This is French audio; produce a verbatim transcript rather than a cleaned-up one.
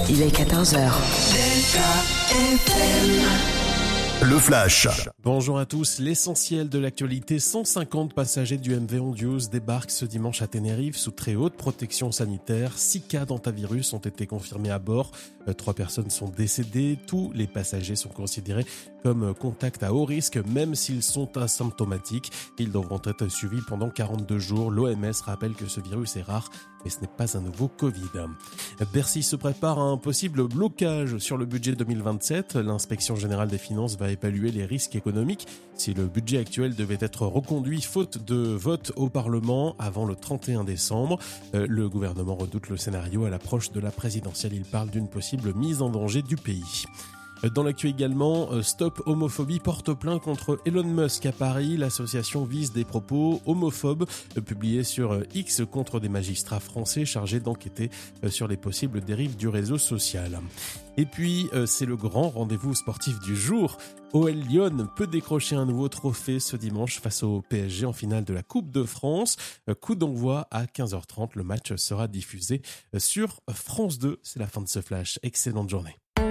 il est quatorze heures. Le Flash. Bonjour à tous. L'essentiel de l'actualité, cent cinquante passagers du M V Ondius débarquent ce dimanche à Tenerife sous très haute protection sanitaire. Six cas d'antivirus ont été confirmés à bord. Trois personnes sont décédées. Tous les passagers sont considérés comme contacts à haut risque, même s'ils sont asymptomatiques. Ils devront être suivis pendant quarante-deux jours. L'O M S rappelle que ce virus est rare, mais ce n'est pas un nouveau Covid. Bercy se prépare à un possible blocage sur le budget deux mille vingt-sept. L'inspection générale des finances va évaluer les risques économiques si le budget actuel devait être reconduit faute de vote au Parlement avant le trente et un décembre. Euh, le gouvernement redoute le scénario à l'approche de la présidentielle. Il parle d'une possible mise en danger du pays. Dans l'actu également, Stop Homophobie porte plainte contre Elon Musk à Paris. L'association vise des propos homophobes publiés sur X contre des magistrats français chargés d'enquêter sur les possibles dérives du réseau social. Et puis, c'est le grand rendez-vous sportif du jour. O L Lyon peut décrocher un nouveau trophée ce dimanche face au P S G en finale de la Coupe de France. Coup d'envoi à quinze heures trente. Le match sera diffusé sur France deux. C'est la fin de ce flash. Excellente journée.